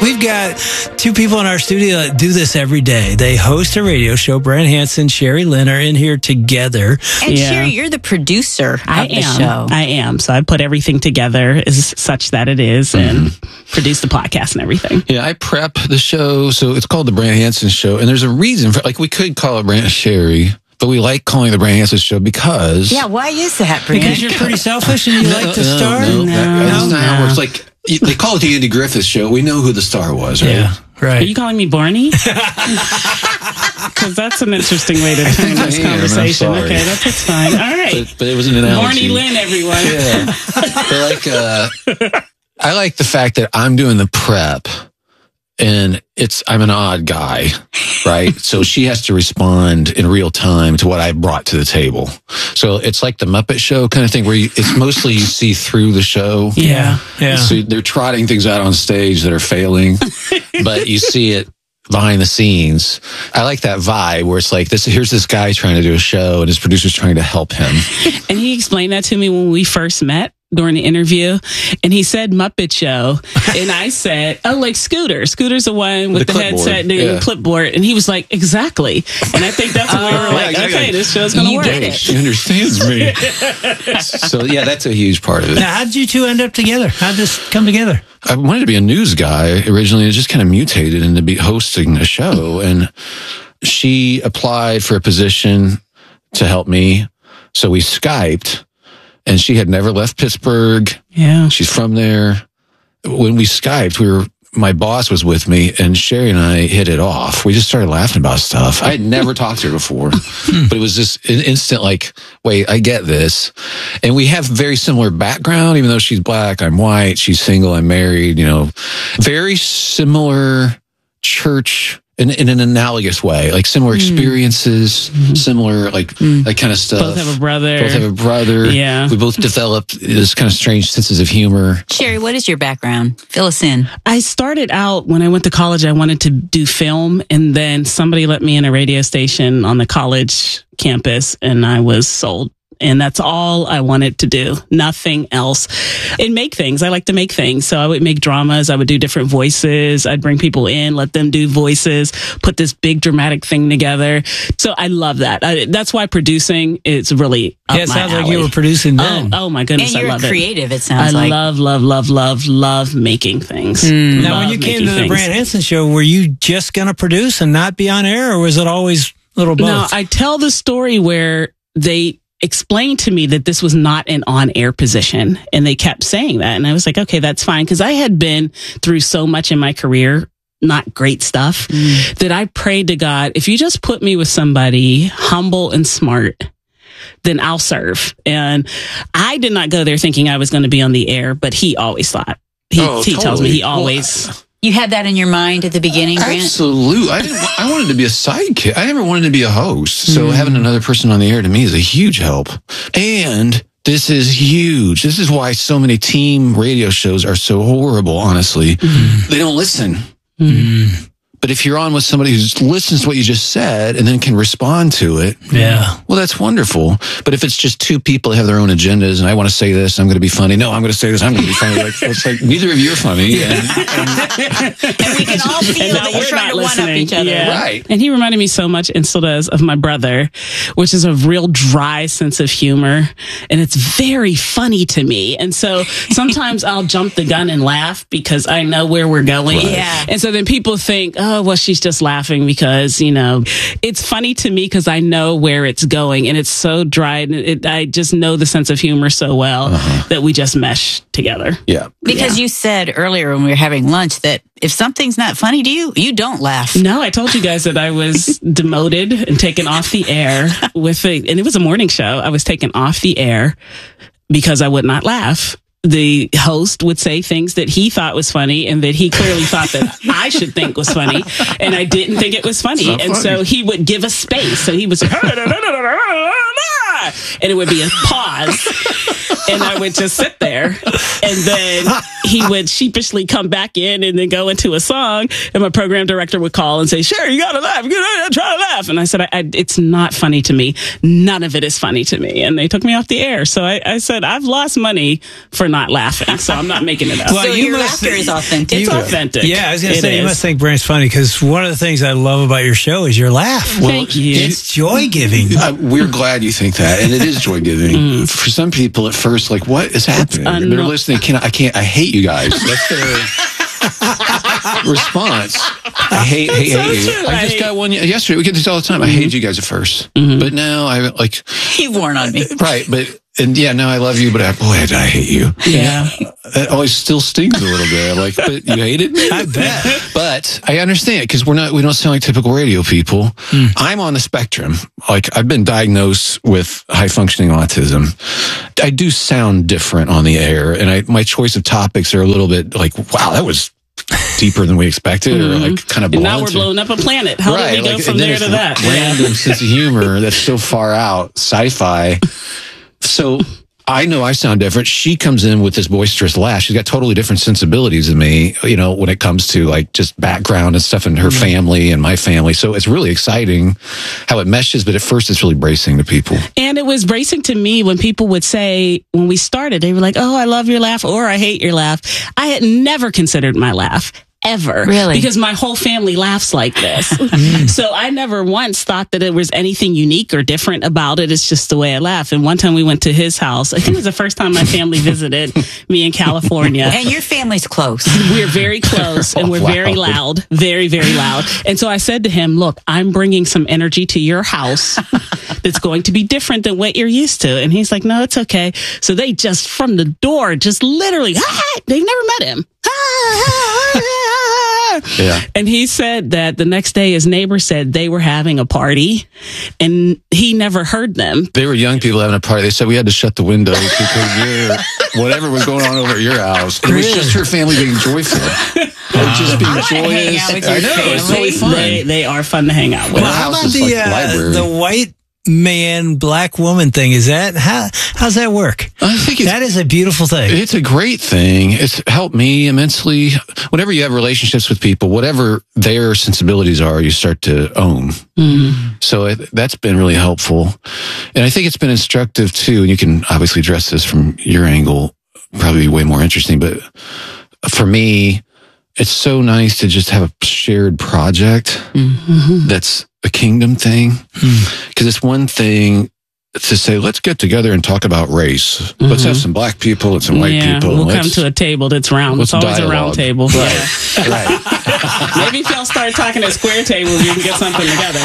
We've got two people in our studio that do this every day. They host a radio show. Brent Hansen, Sherry Lynn are in here together. And Sherry, you're the producer of the show. I am. So I put everything together as such that it is and produce the podcast and everything. Yeah, I prep the show. So it's called the Brent Hansen Show. And there's a reason for, like, we could call it Brent and Sherry, but we like calling it the Brent Hansen Show because... Yeah, why is that, Brent? Because you're pretty selfish and you like to star? That's not how it works. Like, they call it the Andy Griffith Show. We know who the star was, right? Yeah, right. Are you calling me Barney? Because that's an interesting way to turn this conversation. Okay, that's fine. All right. But it was an analogy. Barney Lynn, everyone. Yeah. But I like the fact that I'm doing the prep and I'm an odd guy, right? So she has to respond in real time to what I brought to the table. So it's like the Muppet Show kind of thing where it's mostly you see through the show. Yeah. So they're trotting things out on stage that are failing, but you see it behind the scenes. I like that vibe where it's like here's this guy trying to do a show and his producer's trying to help him. And he explained that to me when we first met during the interview, and he said Muppet Show, and I said, oh, like Scooter. Scooter's the one with the headset and the clipboard, and he was like, exactly. And I think that's when we were like, okay, this show's going to work. She understands me. So yeah, that's a huge part of it. Now, how did you two end up together? How did this come together? I wanted to be a news guy originally. It just kind of mutated into be hosting a show, and she applied for a position to help me. So we Skyped. And she had never left Pittsburgh. Yeah. She's from there. When we Skyped, my boss was with me, and Sherry and I hit it off. We just started laughing about stuff. I had never talked to her before, but it was just an instant like, wait, I get this. And we have very similar background, even though she's black, I'm white, she's single, I'm married, very similar church in an analogous way, like similar experiences, similar like that kind of stuff. Both have a brother. Yeah. We both developed this kind of strange senses of humor. Sherry, what is your background? Fill us in. I started out when I went to college, I wanted to do film, and then somebody let me in a radio station on the college campus, and I was sold. And that's all I wanted to do. Nothing else. And make things. I like to make things. So I would make dramas. I would do different voices. I'd bring people in, let them do voices, put this big dramatic thing together. So I love that. That's why producing is really up it sounds my alley. like you were producing then. Oh my goodness. And you're I love creative, it. it sounds I like. love making things. Now, when you came to the Brent Hansen Show, were you just going to produce and not be on air, or was it always a little both? No, I tell the story where they explained to me that this was not an on-air position, and they kept saying that, and I was like, okay, that's fine, because I had been through so much in my career, not great stuff, that I prayed to God, if you just put me with somebody humble and smart, then I'll serve. And I did not go there thinking I was going to be on the air, but he always thought. He tells me he always... You had that in your mind at the beginning, Grant? Absolutely. I wanted to be a sidekick. I never wanted to be a host. So having another person on the air to me is a huge help. And this is huge. This is why so many team radio shows are so horrible, honestly. They don't listen. But if you're on with somebody who listens to what you just said and then can respond to it, well, that's wonderful. But if it's just two people that have their own agendas, and I want to say this, I'm going to be funny. No, I'm going to say this, I'm going to be funny. It's like neither of you are funny. And we can all feel that you're trying to one-up each other. Yeah. Right. And he reminded me so much, and still does, of my brother, which is a real dry sense of humor. And it's very funny to me. And so sometimes I'll jump the gun and laugh because I know where we're going. Right. Yeah. And so then people think, oh, well, she's just laughing because, it's funny to me because I know where it's going, and it's so dry. And I just know the sense of humor so well that we just mesh together. Yeah. Because you said earlier when we were having lunch that if something's not funny to you, you don't laugh. No, I told you guys that I was demoted and taken off the air and it was a morning show. I was taken off the air because I would not laugh. The host would say things that he thought was funny and that he clearly thought that I should think was funny. And I didn't think it was funny. And so he would give us space. So he would say, And it would be a pause. And I would just sit there. And then he would sheepishly come back in and then go into a song. And my program director would call and say, "Sure, you got to laugh. Try to laugh." And I said, "It's not funny to me. None of it is funny to me." And they took me off the air. So I said, "I've lost money for not laughing. So I'm not making it up." Well, so your laughter is authentic. It's authentic. Yeah, I was going to say, you must think Brand's funny because one of the things I love about your show is your laugh. Thank you. It's joy-giving. We're glad you think that, and it is joy-giving. For some people at first, like, what is happening? They're listening, I hate you guys. That's their response. I hate you. I just got one yesterday. We get this all the time. I hated you guys at first. But now I like... You've worn on me. Right, now I love you, but I hate you. Yeah. That always still stings a little bit. I'm like, but you hated me? I bet. But I understand because we don't sound like typical radio people. I'm on the spectrum. Like I've been diagnosed with high functioning autism. I do sound different on the air, and my choice of topics are a little bit like, wow, that was deeper than we expected, or like kind of blunt. And now we're blowing up a planet. How do we go from there to that? Random sense of humor that's so far out, sci-fi. So I know I sound different. She comes in with this boisterous laugh. She's got totally different sensibilities than me, when it comes to like just background and stuff in her family and my family. So it's really exciting how it meshes, but at first it's really bracing to people. And it was bracing to me when people would say, when we started, they were like, "Oh, I love your laugh," or "I hate your laugh." I had never considered my laugh. Ever. Really? Because my whole family laughs like this. So I never once thought that there was anything unique or different about it. It's just the way I laugh. And one time we went to his house. I think it was the first time my family visited me in California. And your family's close. We're very close and we're very loud. Very, very loud. And so I said to him, "Look, I'm bringing some energy to your house that's going to be different than what you're used to." And he's like, "No, it's okay." So they just from the door, just literally, they've never met him. Yeah. And he said that the next day his neighbor said they were having a party and he never heard them. They were young people having a party. They said we had to shut the windows because whatever was going on over at your house. It was just her family being joyful. Just being joyous. I know, it's totally fun. They are fun to hang out with. Well, how about the white man, black woman thing? Is that how's that work? I think that is a beautiful thing. It's a great thing. It's helped me immensely. Whenever you have relationships with people, whatever their sensibilities are, you start to own. So that's been really helpful. And I think it's been instructive too. And you can obviously address this from your angle, probably way more interesting. But for me, it's so nice to just have a shared project that's a kingdom thing. Because it's one thing to say, let's get together and talk about race. Let's have some black people and some white people. We'll come to a table that's round. It's always a round table. Right. Right. Maybe if y'all start talking at square tables, you can get something together.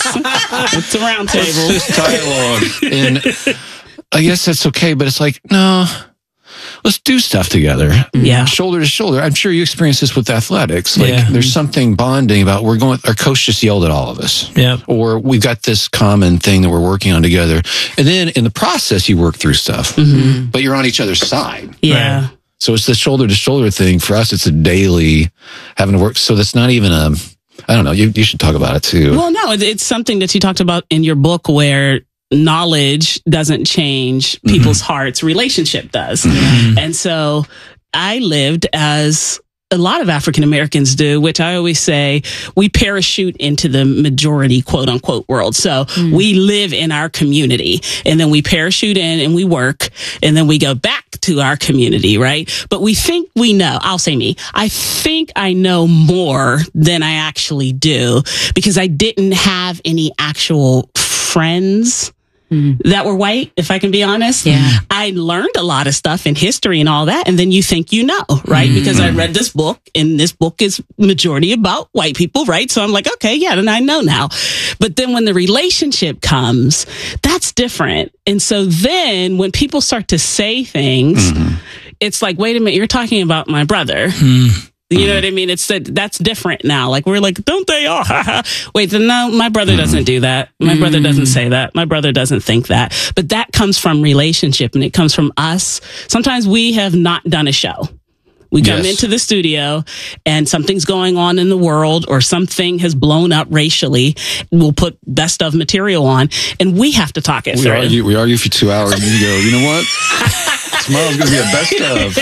But it's a round table. It's just dialogue. And I guess that's okay, but it's like, no, let's do stuff together. Yeah. Shoulder to shoulder. I'm sure you experience this with athletics. Like there's something bonding about our coach just yelled at all of us. Yeah. Or we've got this common thing that we're working on together. And then in the process, you work through stuff, but you're on each other's side. Yeah. Right? So it's the shoulder to shoulder thing. For us, it's a daily having to work. So that's not even I don't know. You should talk about it too. Well, no, it's something that you talked about in your book where knowledge doesn't change people's hearts, relationship does. And so I lived as a lot of African Americans do, which I always say we parachute into the majority, quote unquote, world. So we live in our community and then we parachute in and we work and then we go back to our community, right? But we think we know. I'll say me. I think I know more than I actually do because I didn't have any actual friends that were white, if I can be honest. Yeah. I learned a lot of stuff in history and all that. And then you think you know, right? Because I read this book and this book is majority about white people, right? So I'm like, okay, yeah, then I know now. But then when the relationship comes, that's different. And so then when people start to say things, it's like, wait a minute, you're talking about my brother. You know what I mean? It's that's different now. Like we're like, don't they all? Wait, no, my brother doesn't do that. My brother doesn't say that. My brother doesn't think that. But that comes from relationship and it comes from us. Sometimes we have not done a show. We come Yes. into the studio and something's going on in the world or something has blown up racially. We'll put best of material on and we have to talk it through. We argue for 2 hours and you go, you know what? Tomorrow's going to be a best of.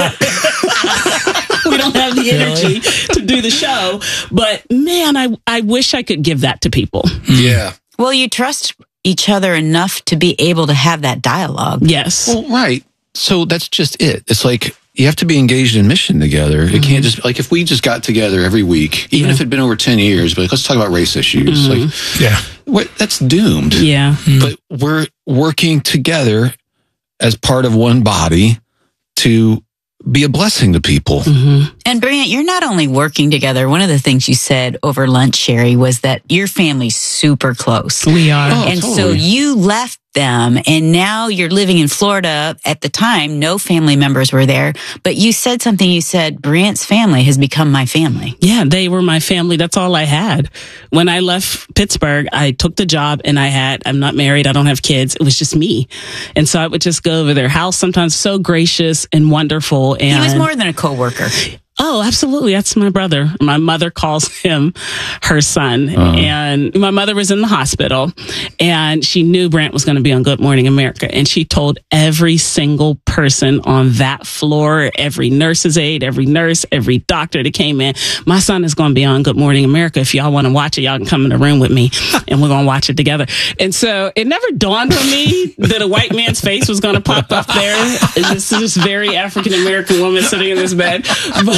We don't have the energy to do the show. But man, I wish I could give that to people. Yeah. Well, you trust each other enough to be able to have that dialogue. Yes. Well, right. So that's just it. It's like you have to be engaged in mission together. It can't just, like, if we just got together every week, even if it'd been over 10 years, but like, let's talk about race issues. Like, that's doomed. Yeah. But we're working together as part of one body to be a blessing to people. And Brant, you're not only working together. One of the things you said over lunch, Sherry, was that your family's super close. We are. Oh, And so totally. you left them and now you're living in Florida. At the time, no family members were there, but you said something. You said, Brant's family has become my family. Yeah, they were my family. That's all I had. When I left Pittsburgh, I took the job and I'm not married. I don't have kids. It was just me. And so I would just go over their house, sometimes so gracious and wonderful. And He was more than a coworker. Oh, absolutely. That's my brother. My mother calls him her son. And my mother was in the hospital and she knew Brant was going to be on Good Morning America. And she told every single person on that floor, every nurse's aide, every nurse, every doctor that came in, my son is going to be on Good Morning America. If y'all want to watch it, y'all can come in the room with me and we're going to watch it together. And so it never dawned on me that a white man's face was going to pop up there. This is this very African American woman sitting in this bed. But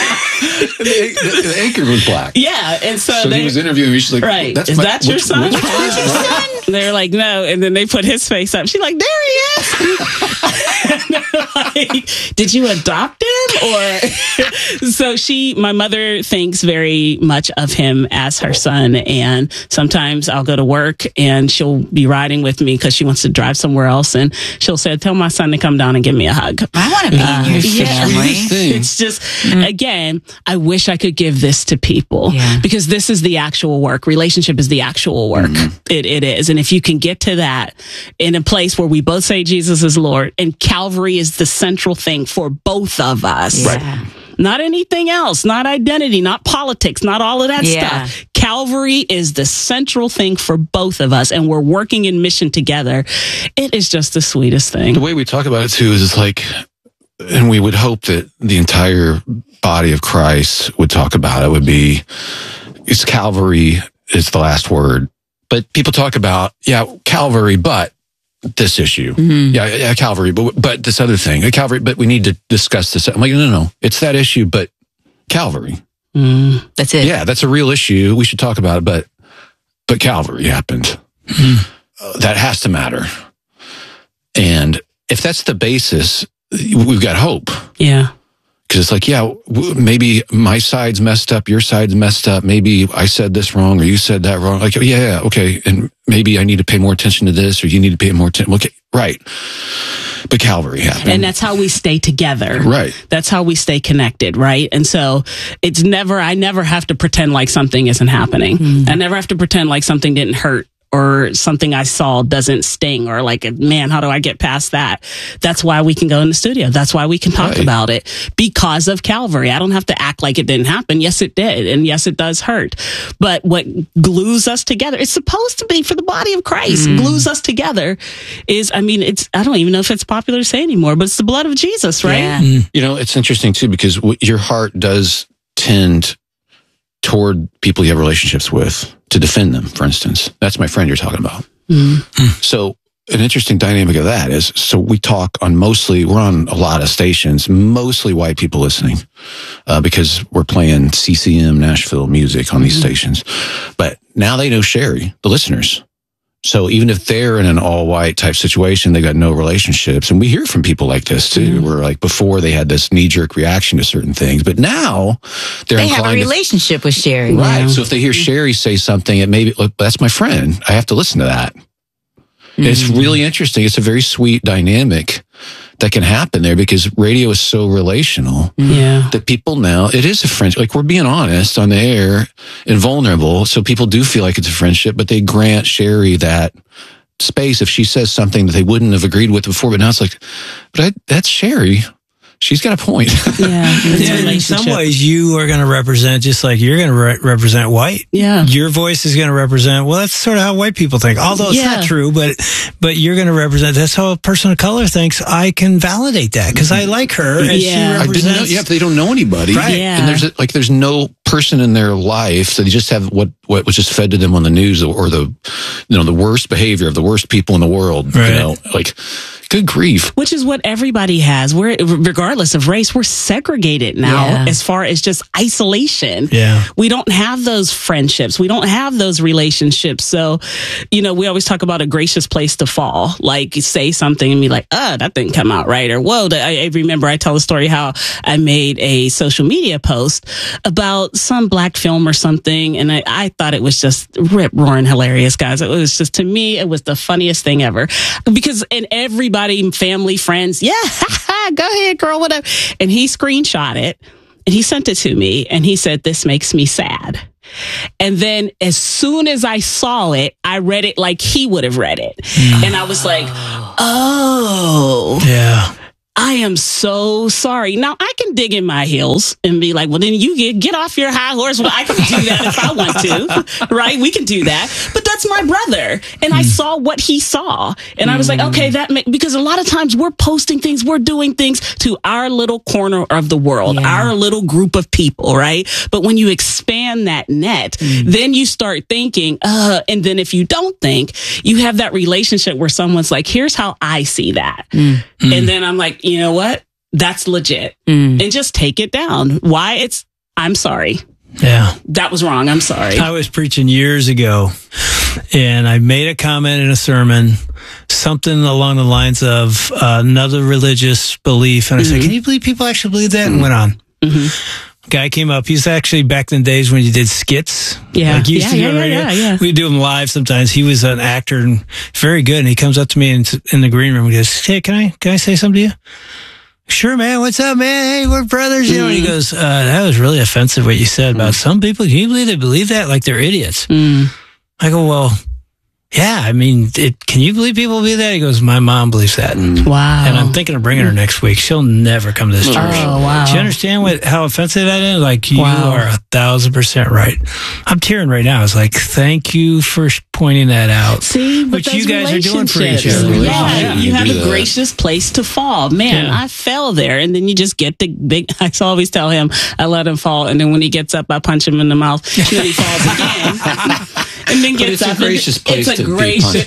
the anchor was black. yeah, and so he was interviewing me. She's like, right. That's Is that your son? which one is that? They're like, no. And then they put his face up. She's like, there he is. And they're like, did you adopt him? Or so my mother thinks very much of him as her son. And sometimes I'll go to work and she'll be riding with me because she wants to drive somewhere else. And she'll say, tell my son to come down and give me a hug. I want to be in your family. Thing. It's just, again, I wish I could give this to people because this is the actual work. Relationship is the actual work. It is. And if you can get to that in a place where we both say Jesus is Lord and Calvary is the central thing for both of us. Yeah. Not anything else, not identity, not politics, not all of that stuff. Calvary is the central thing for both of us, and we're working in mission together. It is just the sweetest thing. The way we talk about it too is it's like, and we would hope that the entire body of Christ would talk about it, would be, it's Calvary is the last word. But people talk about, Calvary, but this issue. Yeah, Calvary, but this other thing. Calvary, but we need to discuss this. I'm like, no, it's that issue, but Calvary. That's it. Yeah, that's a real issue. We should talk about it, but Calvary happened. That has to matter. And if that's the basis, we've got hope. Yeah. Because it's like, maybe my side's messed up, your side's messed up. Maybe I said this wrong or you said that wrong. Like, okay. And maybe I need to pay more attention to this or you need to pay more attention. Okay, right. But Calvary happened. And that's how we stay together. Right. That's how we stay connected, right? And so I never have to pretend like something isn't happening. I never have to pretend like something didn't hurt or something I saw doesn't sting or like, man, how do I get past that? That's why we can go in the studio. That's why we can talk about it because of Calvary. I don't have to act like it didn't happen. Yes, it did. And yes, it does hurt. But what glues us together, it's supposed to be for the body of Christ, glues us together is, I don't even know if it's popular to say anymore, but it's the blood of Jesus, right? Yeah. It's interesting too, because your heart does tend toward people you have relationships with to defend them, for instance. That's my friend you're talking about. So an interesting dynamic of that is, so we talk on we're on a lot of stations, mostly white people listening, because we're playing CCM Nashville music on these stations. But now they know Sherry, the listeners. So even if they're in an all-white type situation, they got no relationships. And we hear from people like this too, where like before they had this knee-jerk reaction to certain things, but now they have a relationship with Sherry. Right. Yeah. So if they hear Sherry say something, it may be, look, that's my friend. I have to listen to that. It's really interesting. It's a very sweet dynamic that can happen there because radio is so relational that people now, it is a friendship. Like we're being honest on the air and vulnerable. So people do feel like it's a friendship, but they grant Sherry that space if she says something that they wouldn't have agreed with before. But now it's like, that's Sherry. she's got a point. Yeah. In some ways, you are going to represent, just like you're going to represent white. Yeah. Your voice is going to represent, well, that's sort of how white people think. Although it's not true, but you're going to represent, that's how a person of color thinks. I can validate that because I like her and she represents. I didn't know, if they don't know anybody. Right. And there's no person in their life, so they just have what was just fed to them on the news, or the worst behavior of the worst people in the world. Right. Good grief. Which is what everybody has. We're, regardless of race, we're segregated now as far as just isolation. Yeah. We don't have those friendships. We don't have those relationships. So, we always talk about a gracious place to fall. Like, say something and be like, that didn't come out right. Or, whoa, I remember I tell a story how I made a social media post about some black film or something. And I thought it was just rip-roaring hilarious, guys. It was just, to me, it was the funniest thing ever. Because in everybody, family, friends, go ahead, girl, whatever. And he screenshot it and he sent it to me and he said, this makes me sad. And then as soon as I saw it, I read it like he would have read it. And I was like, oh. Yeah. I am so sorry. Now, I can dig in my heels and be like, well, then you get off your high horse. Well, I can do that if I want to, right? We can do that. But that's my brother. And I saw what he saw. And I was like, okay, because a lot of times we're posting things, we're doing things to our little corner of the world, our little group of people, right? But when you expand that net, then you start thinking, and then if you don't think, you have that relationship where someone's like, here's how I see that. And then I'm like, you know what? That's legit. And just take it down. Why? I'm sorry. Yeah. That was wrong. I'm sorry. I was preaching years ago and I made a comment in a sermon, something along the lines of another religious belief. And I said, can you believe people actually believe that? And went on. Guy came up. He's actually back in the days when you did skits. Yeah. Like you used to do on radio. We do them live sometimes. He was an actor and very good. And he comes up to me in the green room and goes, hey, can I say something to you? Sure, man. What's up, man? Hey, we're brothers. And he goes, that was really offensive what you said about some people. Can you believe they believe that? Like they're idiots. I go, well, yeah, I mean, can you believe people believe that? He goes, my mom believes that. Wow. And I'm thinking of bringing her next week. She'll never come to this church. Oh, wow. Do you understand how offensive that is? Like, you are 1,000% right. I'm tearing right now. It's like, thank you for pointing that out. See, what you guys are doing for each other. Yeah, you have a gracious place to fall. Man, I fell there. And then you just get the big, I always tell him, I let him fall. And then when he gets up, I punch him in the mouth. Then he falls again. And then gets up. It's a gracious place to be punched.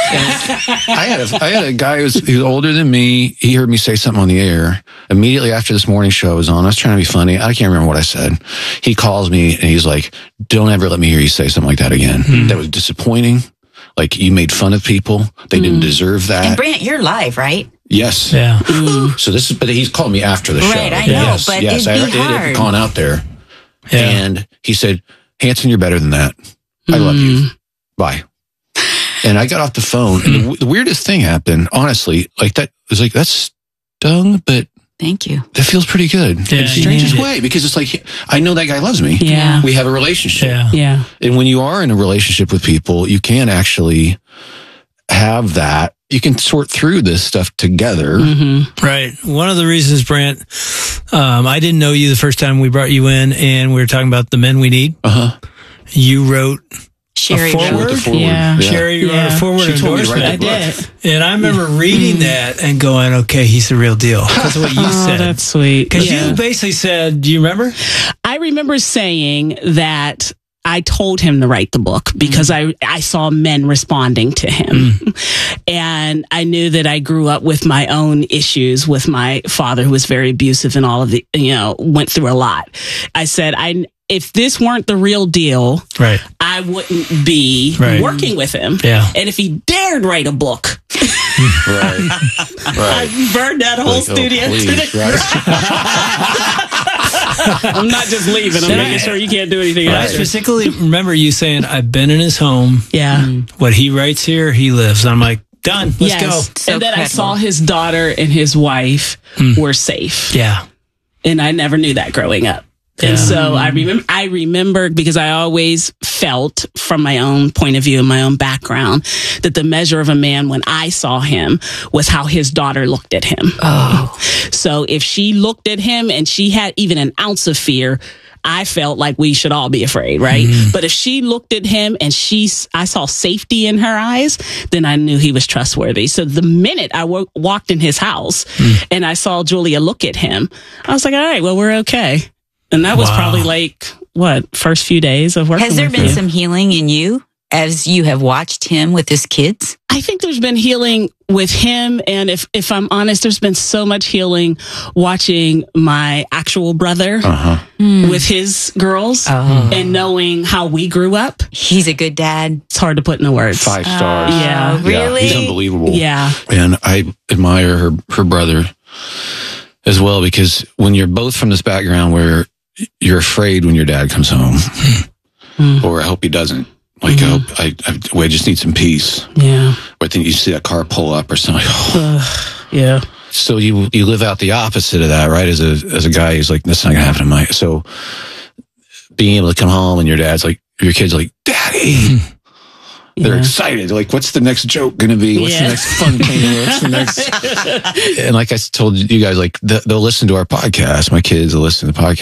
I had a guy who was older than me. He heard me say something on the air. Immediately after this morning show was on, I was trying to be funny. I can't remember what I said. He calls me and he's like, don't ever let me hear you say something like that again. That was disappointing. Like, you made fun of people. They didn't deserve that. And Brant, you're live, right? Yes. Yeah. So but he's called me after the show. Right, I know, but it'd be hard. It had gone out there. Yeah. And he said, Hanson, you're better than that. I love you. Bye. And I got off the phone, and the weirdest thing happened, honestly, like that was like, that stung, but thank you. That feels pretty good. Yeah, in the strangest way, because it's like, I know that guy loves me. Yeah. We have a relationship. Yeah. And when you are in a relationship with people, you can actually have that. You can sort through this stuff together. Right. One of the reasons, Brant, I didn't know you the first time we brought you in, and we were talking about the men we need. You wrote Sherry a forward. Yeah. Sherry wrote a forward endorsement. I did. And I remember reading that and going, okay, he's the real deal. That's what you said. That's sweet. Because you basically said, do you remember? I remember saying that I told him to write the book because I saw men responding to him. And I knew that I grew up with my own issues with my father, who was very abusive and all of the, went through a lot. I said, if this weren't the real deal, right, I wouldn't be working with him. Yeah. And if he dared write a book, right. I burned that whole studio to the ground. I'm not just leaving. I'm making sure you can't do anything I else. specifically remember you saying, I've been in his home. Yeah. What he writes here, he lives. I'm like, done. Let's go. So and then I saw his daughter and his wife were safe. Yeah. And I never knew that growing up. And so I remembered, because I always felt from my own point of view and my own background that the measure of a man when I saw him was how his daughter looked at him. Oh. So if she looked at him and she had even an ounce of fear, I felt like we should all be afraid, right? But if she looked at him and I saw safety in her eyes, then I knew he was trustworthy. So the minute I walked in his house and I saw Julia look at him, I was like, all right, well, we're okay. And that was probably like, first few days of working with him. Has there been some healing in you as you have watched him with his kids? I think there's been healing with him. And if I'm honest, there's been so much healing watching my actual brother with his girls and knowing how we grew up. He's a good dad. It's hard to put into words. 5 stars. Yeah. Really? Yeah, he's unbelievable. Yeah. And I admire her brother as well, because when you're both from this background where you're afraid when your dad comes home, or I hope he doesn't. Like, I just need some peace. Yeah. Or I think you see a car pull up or something. Yeah. So you live out the opposite of that, right? As a guy who's like, that's not gonna happen to my. So being able to come home and your kid's like, Daddy. They're excited. Like, what's the next joke going to be? What's the next fun thing? What's the next? And like I told you guys, like they'll listen to our podcast. My kids will listen to the podcast.